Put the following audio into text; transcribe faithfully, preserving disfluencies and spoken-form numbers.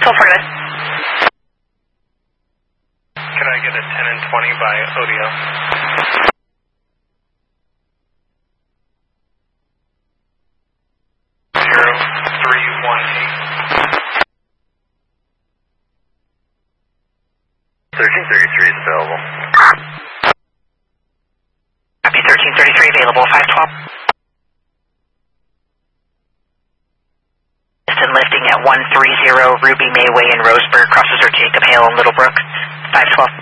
twelve forty-one. Can I get a ten and twenty by Odio? Zero three one eight. thirteen thirty-three is available. Copy, thirteen thirty-three available, five twelve. Piston lifting at one three zero Ruby May Way in Roseburg, crosses are Jacob Hale and Littlebrook, five twelve.